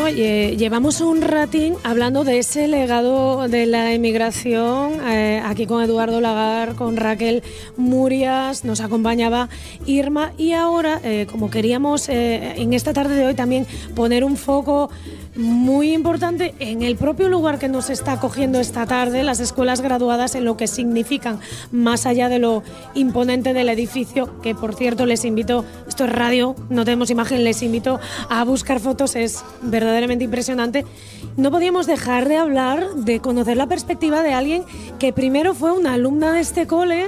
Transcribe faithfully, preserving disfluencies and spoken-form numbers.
Bueno, eh, llevamos un ratín hablando de ese legado de la emigración, eh, aquí con Eduardo Lagar, con Raquel Murias, nos acompañaba Irma, y ahora, eh, como queríamos eh, en esta tarde de hoy también poner un foco muy importante en el propio lugar que nos está acogiendo esta tarde, las escuelas graduadas, en lo que significan, más allá de lo imponente del edificio, que por cierto les invito, esto es radio, no tenemos imagen, les invito a buscar fotos, es verdaderamente impresionante. No podíamos dejar de hablar, de conocer la perspectiva de alguien que primero fue una alumna de este cole